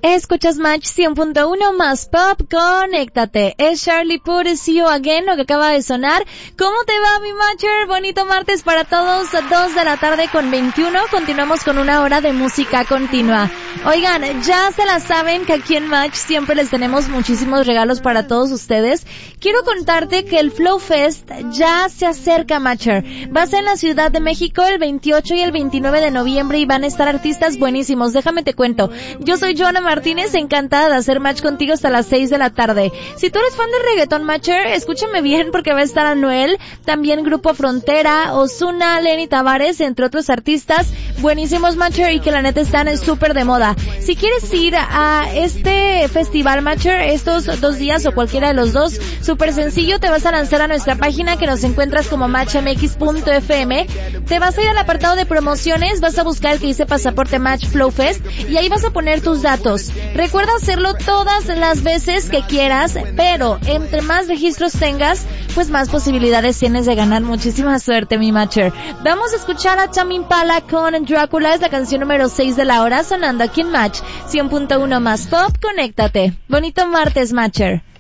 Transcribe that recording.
Escuchas Match 100.1 más pop, conéctate. Es Charlie Puth, See You Again, lo que acaba de sonar. ¿Cómo te va, mi Matcher? Bonito martes para todos, 2 de la tarde con 21. Continuamos con una hora de música continua. Oigan, ya se la saben que aquí en Match siempre les tenemos muchísimos regalos para todos ustedes. Quiero contarte que el Flow Fest ya se acerca, Matcher. Va a ser en la Ciudad de México el 28 y el 29 de noviembre y van a estar artistas buenísimos. Déjame te cuento. Yo soy Joana Martínez, encantada de hacer match contigo hasta las 6 de la tarde. Si tú eres fan de reggaeton, Matcher, escúchame bien porque va a estar Anuel, también Grupo Frontera, Ozuna, Lenny Tavares, entre otros artistas buenísimos, Matcher, y que la neta están súper de moda. Si quieres ir a este festival, Matcher, estos 2 días o cualquiera de los dos, súper sencillo, te vas a lanzar a nuestra página que nos encuentras como matchmx.fm, te vas a ir al apartado de promociones, vas a buscar el que dice Pasaporte Match Flow Fest y ahí vas a poner tus datos. Recuerda hacerlo todas las veces que quieras, pero entre más registros tengas, pues más posibilidades tienes de ganar. Muchísima suerte, mi Matcher. Vamos a escuchar a Tame Impala con Drácula, es la canción número 6 de la hora, sonando aquí en Match 100.1 más pop, conéctate. Bonito martes, Matcher.